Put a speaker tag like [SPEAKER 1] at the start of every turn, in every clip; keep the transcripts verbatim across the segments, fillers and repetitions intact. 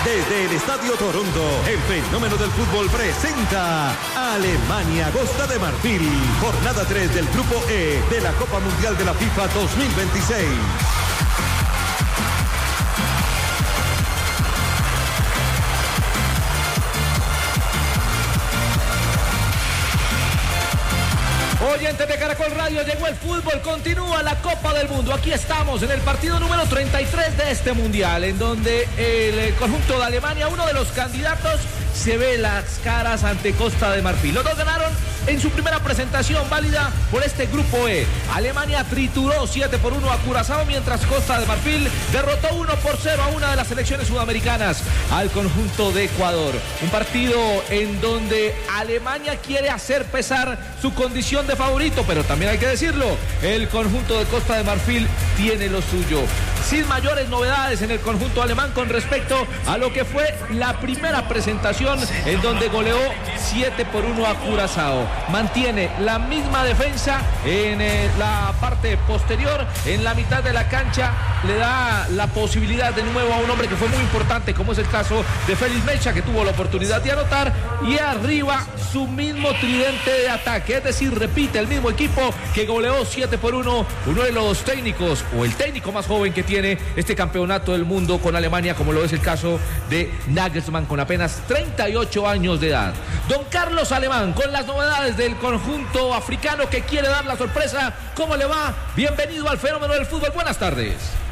[SPEAKER 1] Desde el Estadio Toronto, el fenómeno del fútbol presenta Alemania, Costa de Marfil. Jornada tres del Grupo E de la Copa Mundial de la FIFA dos mil veintiséis.
[SPEAKER 2] Oyentes de Caracol Radio, llegó el fútbol, continúa la Copa del Mundo. Aquí estamos en el partido número treinta y tres de este Mundial, en donde el conjunto de Alemania, uno de los candidatos, se ve las caras ante Costa de Marfil. Los dos ganaron en su primera presentación válida por este Grupo E. Alemania trituró siete por uno a Curazao, mientras Costa de Marfil derrotó uno por cero a una de las selecciones sudamericanas, al conjunto de Ecuador. Un partido en donde Alemania quiere hacer pesar su condición de favorito, pero también hay que decirlo, el conjunto de Costa de Marfil tiene lo suyo. Sin mayores novedades en el conjunto alemán con respecto a lo que fue la primera presentación, en donde goleó siete por uno a Curazao. Mantiene la misma defensa en eh, la parte posterior, en la mitad de la cancha le da la posibilidad de nuevo a un hombre que fue muy importante, como es el caso de Félix Mecha, que tuvo la oportunidad de anotar, y arriba su mismo tridente de ataque, es decir, repite el mismo equipo que goleó siete por uno, uno de los técnicos, o el técnico más joven que tiene este campeonato del mundo con Alemania, como lo es el caso de Nagelsmann, con apenas treinta y ocho años de edad. Don Carlos Alemán, con las novedades del conjunto africano que quiere dar la sorpresa. ¿Cómo le va? Bienvenido al fenómeno del fútbol. Buenas tardes.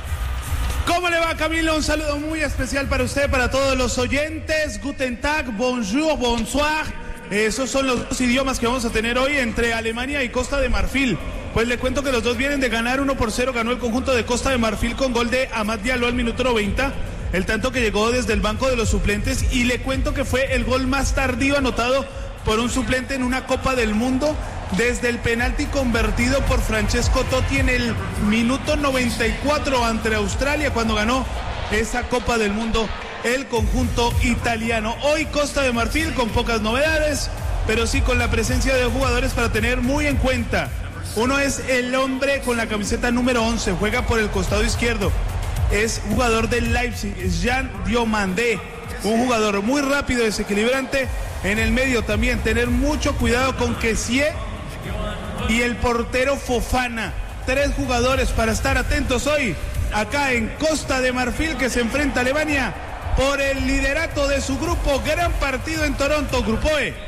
[SPEAKER 3] ¿Cómo le va, Camilo? Un saludo muy especial para usted, para todos los oyentes. Guten Tag, bonjour, bonsoir. Esos son los dos idiomas que vamos a tener hoy entre Alemania y Costa de Marfil. Pues le cuento que los dos vienen de ganar uno por cero. Ganó el conjunto de Costa de Marfil con gol de Amad Diallo al minuto noventa. El tanto que llegó desde el banco de los suplentes. Y le cuento que fue el gol más tardío anotado por un suplente en una Copa del Mundo, desde el penalti convertido por Francesco Totti en el minuto noventa y cuatro ante Australia, cuando ganó esa Copa del Mundo el conjunto italiano. Hoy Costa de Marfil con pocas novedades, pero sí con la presencia de jugadores para tener muy en cuenta. Uno es el hombre con la camiseta número once, juega por el costado izquierdo, es jugador del Leipzig, es Jean Diomandé, un jugador muy rápido, desequilibrante. En el medio también tener mucho cuidado con Kessie y el portero Fofana. Tres jugadores para estar atentos hoy acá en Costa de Marfil, que se enfrenta a Alemania por el liderato de su grupo. Gran partido en Toronto, Grupo E.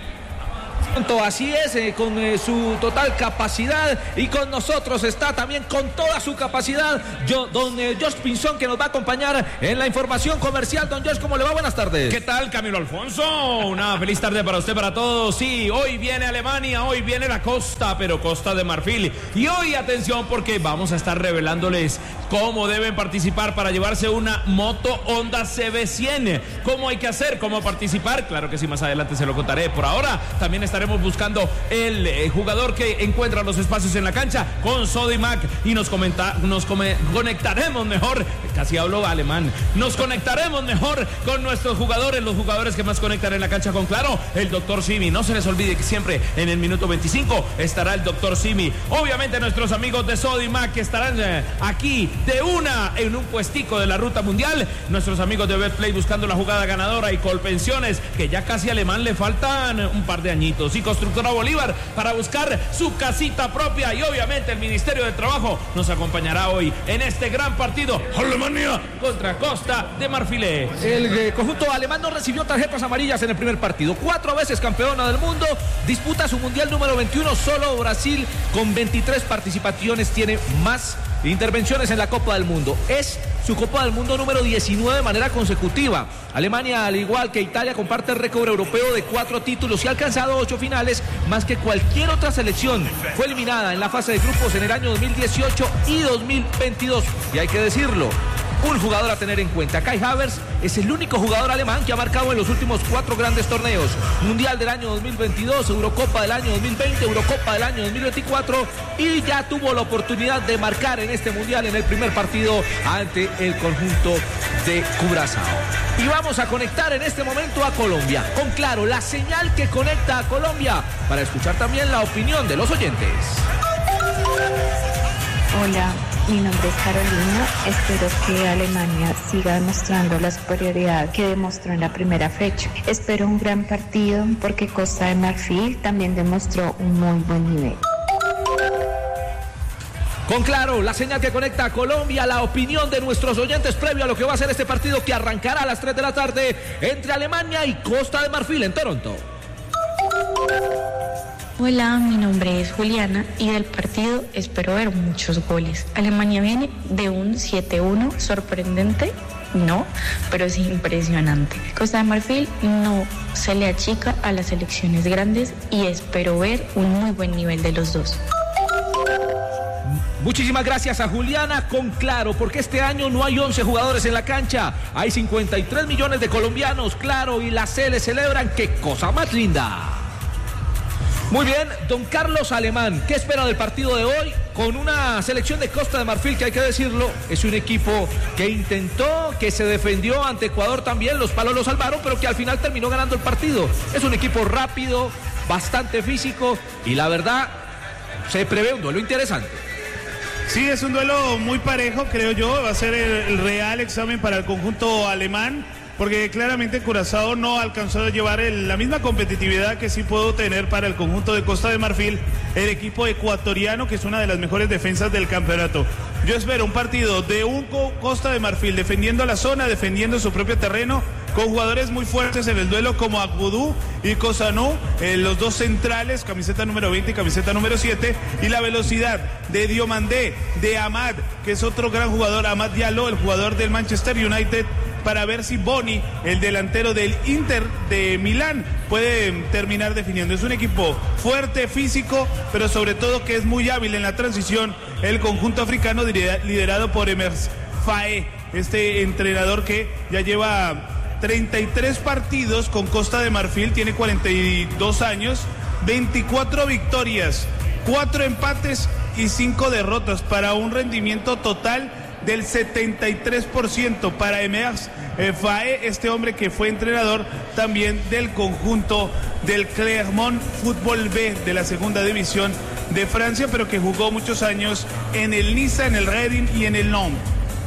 [SPEAKER 2] Así es, eh, con eh, su total capacidad, y con nosotros está también con toda su capacidad yo, don eh, Josh Pinzón, que nos va a acompañar en la información comercial. Don Josh, ¿cómo le va? Buenas tardes.
[SPEAKER 4] ¿Qué tal, Camilo Alfonso? Una feliz tarde para usted, para todos. Sí, hoy viene Alemania, hoy viene la Costa, pero Costa de Marfil. Y hoy, atención, porque vamos a estar revelándoles cómo deben participar para llevarse una moto Honda C B cien. ¿Cómo hay que hacer? ¿Cómo participar? Claro que sí, más adelante se lo contaré. Por ahora, también estaremos buscando el eh, jugador que encuentra los espacios en la cancha con Sodimac, y nos comenta, nos come, conectaremos mejor, casi hablo alemán, nos conectaremos mejor con nuestros jugadores, los jugadores que más conectan en la cancha con Claro, el doctor Simi. No se les olvide que siempre en el minuto veinticinco estará el doctor Simi. Obviamente nuestros amigos de Sodimac, que estarán eh, aquí de una en un puestico de la ruta mundial, nuestros amigos de Betplay buscando la jugada ganadora, y Colpensiones, que ya casi a Alemán le faltan un par de añitos, y Constructora Bolívar para buscar su casita propia, y obviamente el Ministerio del Trabajo nos acompañará hoy en este gran partido, Alemania contra Costa de Marfil.
[SPEAKER 2] El eh, conjunto alemán no recibió tarjetas amarillas en el primer partido, cuatro veces campeona del mundo, disputa su mundial número veintiuno. Solo Brasil con veintitrés participaciones tiene más intervenciones en la Copa del Mundo. Es su Copa del Mundo número diecinueve de manera consecutiva. Alemania, al igual que Italia, comparte el récord europeo de cuatro títulos y ha alcanzado ocho finales, más que cualquier otra selección. Fue eliminada en la fase de grupos en el año dos mil dieciocho y dos mil veintidós. Y hay que decirlo, un jugador a tener en cuenta. Kai Havertz es el único jugador alemán que ha marcado en los últimos cuatro grandes torneos: Mundial del año dos mil veintidós, Eurocopa del año dos mil veinte, Eurocopa del año dos mil veinticuatro, y ya tuvo la oportunidad de marcar en este Mundial en el primer partido ante el conjunto de Curazao. Y vamos a conectar en este momento a Colombia con Claro, la señal que conecta a Colombia, para escuchar también la opinión de los oyentes.
[SPEAKER 5] Hola, mi nombre es Carolina. Espero que Alemania siga demostrando la superioridad que demostró en la primera fecha. Espero un gran partido porque Costa de Marfil también demostró un muy buen nivel.
[SPEAKER 2] Con Claro, la señal que conecta a Colombia, la opinión de nuestros oyentes previo a lo que va a ser este partido que arrancará a las tres de la tarde entre Alemania y Costa de Marfil en Toronto.
[SPEAKER 5] Hola, mi nombre es Juliana y del partido espero ver muchos goles. Alemania viene de un siete uno sorprendente, no, pero sí impresionante. Costa de Marfil no se le achica a las selecciones grandes y espero ver un muy buen nivel de los dos.
[SPEAKER 2] Muchísimas gracias a Juliana. Con Claro, porque este año no hay once jugadores en la cancha, hay cincuenta y tres millones de colombianos. Claro y la C le celebran. ¡Qué cosa más linda! Muy bien, don Carlos Alemán, ¿qué espera del partido de hoy? Con una selección de Costa de Marfil que, hay que decirlo, es un equipo que intentó, que se defendió ante Ecuador también, los palos lo salvaron, pero que al final terminó ganando el partido. Es un equipo rápido, bastante físico y la verdad se prevé un duelo interesante.
[SPEAKER 3] Sí, es un duelo muy parejo, creo yo. Va a ser el, el real examen para el conjunto alemán, porque claramente Curazao no alcanzó a llevar el, la misma competitividad que sí pudo tener para el conjunto de Costa de Marfil, el equipo ecuatoriano, que es una de las mejores defensas del campeonato. Yo espero un partido de un Costa de Marfil defendiendo la zona, defendiendo su propio terreno, con jugadores muy fuertes en el duelo como Agudu y Cosanú, eh, los dos centrales, camiseta número veinte y camiseta número siete, y la velocidad de Diomandé, de Amad, que es otro gran jugador, Amad Diallo, el jugador del Manchester United, para ver si Boni, el delantero del Inter de Milán, puede terminar definiendo. Es un equipo fuerte, físico, pero sobre todo que es muy hábil en la transición, el conjunto africano liderado por Emers Faé, este entrenador que ya lleva treinta y tres partidos con Costa de Marfil, tiene cuarenta y dos años, veinticuatro victorias, cuatro empates y cinco derrotas, para un rendimiento total del setenta y tres por ciento para Emers Faé, este hombre que fue entrenador también del conjunto del Clermont Football B de la segunda división de Francia, pero que jugó muchos años en el Niza, en el Reading y en el Nantes.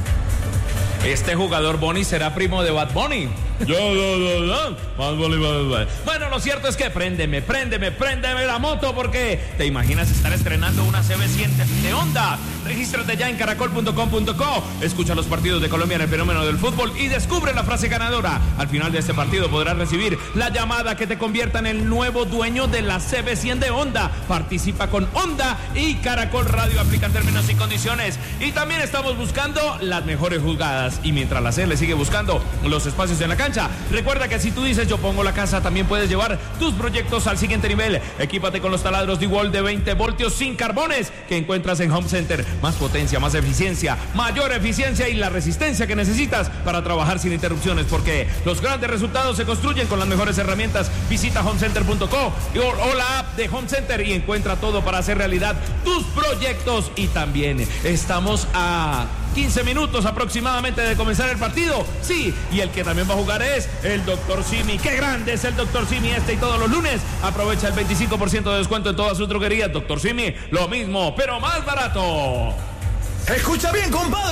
[SPEAKER 4] Este jugador Boni será primo de Bad Bunny. Yo, yo, yo, yo. Bueno, lo cierto es que préndeme, préndeme, préndeme la moto, porque te imaginas estar estrenando una C B cien de Honda. Regístrate ya en caracol punto com punto co. Escucha los partidos de Colombia en el fenómeno del fútbol y descubre la frase ganadora. Al final de este partido podrás recibir la llamada que te convierta en el nuevo dueño de la C B cien de Honda. Participa con Honda y Caracol Radio. Aplican términos y condiciones. Y también estamos buscando las mejores jugadas. Y mientras la C le sigue buscando los espacios en la cancha, recuerda que si tú dices yo pongo la casa, también puedes llevar tus proyectos al siguiente nivel. Equípate con los taladros DeWalt de veinte voltios sin carbones que encuentras en Home Center. Más potencia, más eficiencia, mayor eficiencia y la resistencia que necesitas para trabajar sin interrupciones, porque los grandes resultados se construyen con las mejores herramientas. Visita home center punto co o, o la app de Home Center y encuentra todo para hacer realidad tus proyectos. Y también estamos a quince minutos aproximadamente de comenzar el partido. Sí, y el que también va a jugar es el doctor Simi. ¡Qué grande es el doctor Simi este y todos los lunes! Aprovecha el veinticinco por ciento de descuento en todas sus droguerías. doctor Simi, lo mismo, pero más barato.
[SPEAKER 1] Escucha bien, compadre.